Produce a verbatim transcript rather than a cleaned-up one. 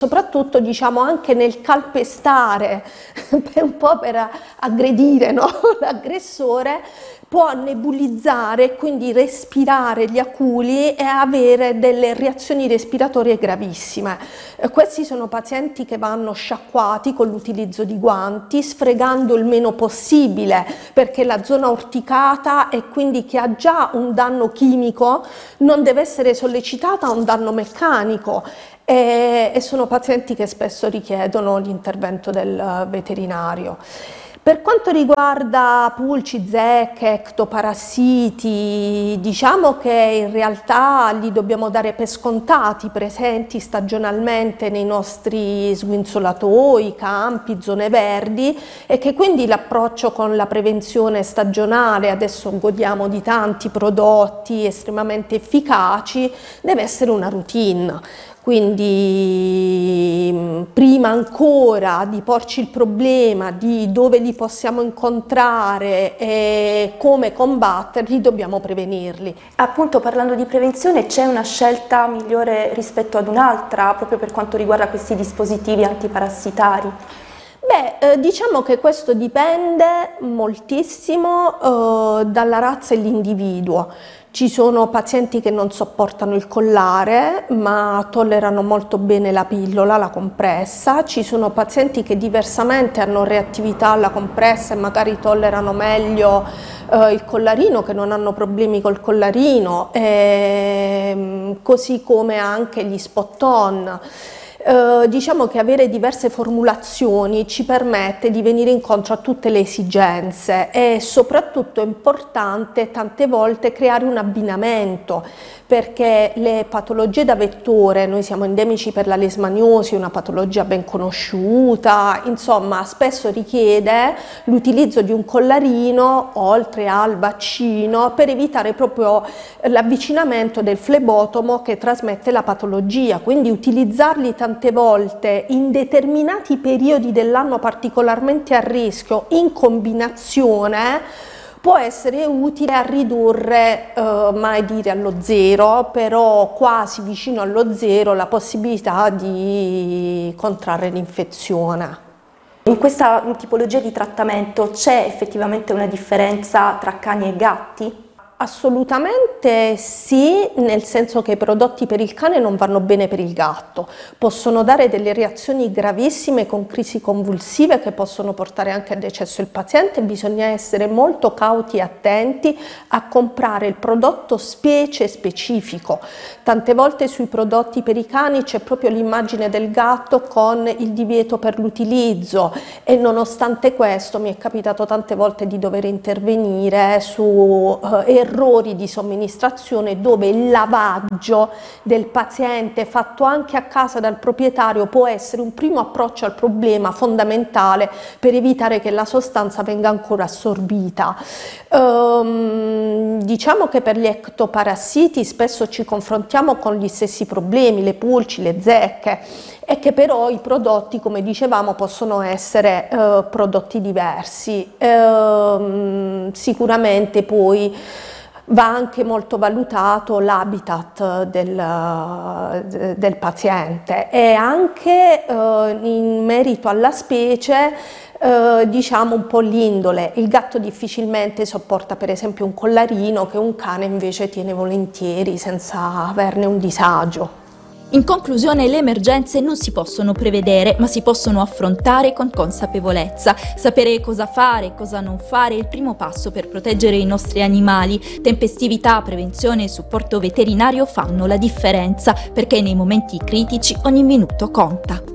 Soprattutto diciamo anche nel calpestare, per un po' per aggredire, no? L'aggressore, può nebulizzare, quindi respirare gli aculi e avere delle reazioni respiratorie gravissime. Eh, questi sono pazienti che vanno sciacquati con l'utilizzo di guanti, sfregando il meno possibile, perché la zona urticata e quindi che ha già un danno chimico non deve essere sollecitata a un danno meccanico. E, e sono pazienti che spesso richiedono l'intervento del veterinario. Per quanto riguarda pulci, zecche, ectoparassiti, diciamo che in realtà li dobbiamo dare per scontati, presenti stagionalmente nei nostri sguinzolatoi, campi, zone verdi, e che quindi l'approccio con la prevenzione stagionale, adesso godiamo di tanti prodotti estremamente efficaci, deve essere una routine. Quindi prima ancora di porci il problema di dove li possiamo incontrare e come combatterli, dobbiamo prevenirli. Appunto, parlando di prevenzione, c'è una scelta migliore rispetto ad un'altra proprio per quanto riguarda questi dispositivi antiparassitari? Beh, eh, diciamo che questo dipende moltissimo eh, dalla razza e l'individuo. Ci sono pazienti che non sopportano il collare ma tollerano molto bene la pillola, la compressa. Ci sono pazienti che diversamente hanno reattività alla compressa e magari tollerano meglio eh, il collarino, che non hanno problemi col collarino, e, così come anche gli spot-on. Eh, diciamo che avere diverse formulazioni ci permette di venire incontro a tutte le esigenze e soprattutto è importante tante volte creare un abbinamento, perché le patologie da vettore, noi siamo endemici per la leishmaniosi, una patologia ben conosciuta, insomma spesso richiede l'utilizzo di un collarino oltre al vaccino per evitare proprio l'avvicinamento del flebotomo che trasmette la patologia, quindi utilizzarli tante volte in determinati periodi dell'anno particolarmente a rischio in combinazione può essere utile a ridurre, eh, mai dire allo zero, però quasi vicino allo zero, la possibilità di contrarre l'infezione. In questa tipologia di trattamento c'è effettivamente una differenza tra cani e gatti? Assolutamente sì, nel senso che i prodotti per il cane non vanno bene per il gatto, possono dare delle reazioni gravissime con crisi convulsive che possono portare anche al decesso del paziente. Bisogna essere molto cauti e attenti a comprare il prodotto specie specifico. Tante volte sui prodotti per i cani c'è proprio l'immagine del gatto con il divieto per l'utilizzo e nonostante questo mi è capitato tante volte di dover intervenire su eh, errori di somministrazione dove il lavaggio del paziente fatto anche a casa dal proprietario può essere un primo approccio al problema fondamentale per evitare che la sostanza venga ancora assorbita. Ehm, diciamo che per gli ectoparassiti spesso ci confrontiamo con gli stessi problemi, le pulci, le zecche, e che però i prodotti, come dicevamo, possono essere eh, prodotti diversi. Ehm, sicuramente poi va anche molto valutato l'habitat del, del paziente e anche eh, in merito alla specie eh, diciamo un po' l'indole. Il gatto difficilmente sopporta per esempio un collarino che un cane invece tiene volentieri senza averne un disagio. In conclusione, le emergenze non si possono prevedere, ma si possono affrontare con consapevolezza. Sapere cosa fare e cosa non fare è il primo passo per proteggere i nostri animali. Tempestività, prevenzione e supporto veterinario fanno la differenza, perché nei momenti critici ogni minuto conta.